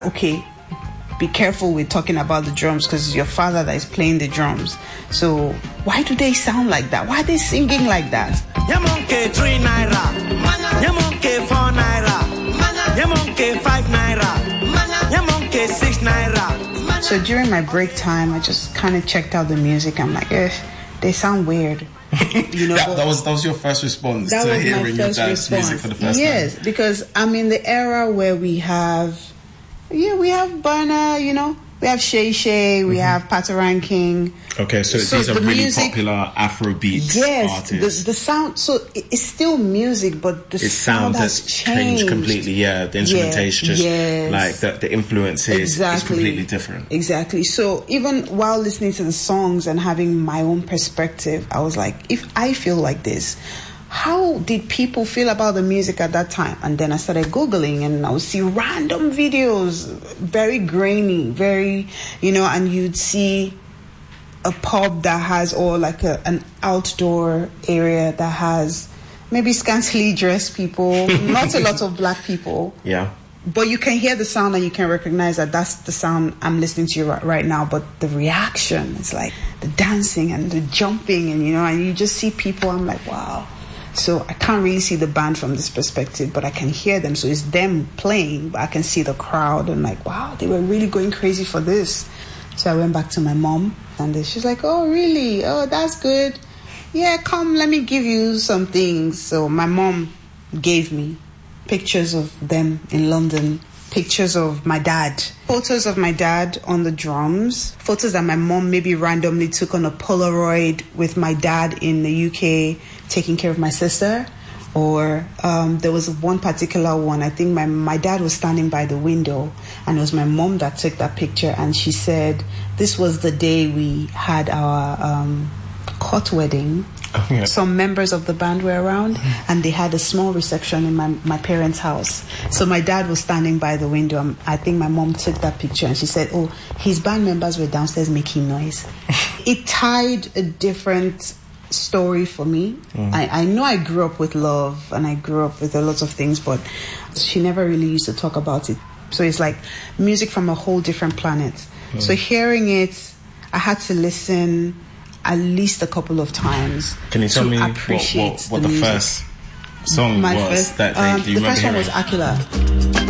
okay, be careful with talking about the drums because it's your father that is playing the drums. So why do they sound like that? Why are they singing like that? 3 naira, 4 naira, 5 naira, 6 naira. So during my break time, I just kind of checked out the music. I'm like, they sound weird. You know, that was your first response to hearing your dad's music for the first time. Yes, because I'm in the era where we have Burna, you know, we have Shay Shay, we have Patoranking. Okay, so these are really music, popular Afrobeat artists. The sound, so it's still music, but the sound has changed completely. Yeah, the instrumentation, like the influences is completely different. Exactly. So even while listening to the songs and having my own perspective, I was like, if I feel like this, how did people feel about the music at that time? And then I started Googling and I would see random videos, very grainy, very, you know, and you'd see a pub that has, or like an outdoor area that has maybe scantily dressed people, not a lot of black people. Yeah. But you can hear the sound and you can recognize that that's the sound I'm listening to right now. But the reaction, it's like the dancing and the jumping and, you know, and you just see people, I'm like, wow. So I can't really see the band from this perspective, but I can hear them. So it's them playing, but I can see the crowd and like, wow, they were really going crazy for this. So I went back to my mom and she's like, oh, really? Oh, that's good. Yeah, come, let me give you some things. So my mom gave me pictures of them in London, pictures of my dad, photos of my dad on the drums, photos that my mom maybe randomly took on a Polaroid with my dad in the UK taking care of my sister. Or there was one particular one, I think my dad was standing by the window and it was my mom that took that picture, and she said this was the day we had our court wedding. Oh, yeah. Some members of the band were around and they had a small reception in my parents' house. So my dad was standing by the window. I think my mom took that picture and she said, oh, his band members were downstairs making noise. It tied a different story for me. I know I grew up with love and I grew up with a lot of things, but she never really used to talk about it. So it's like music from a whole different planet. So hearing it, I had to listen at least a couple of times. Can you tell me what the first song was that day? Do you the first one was Akila.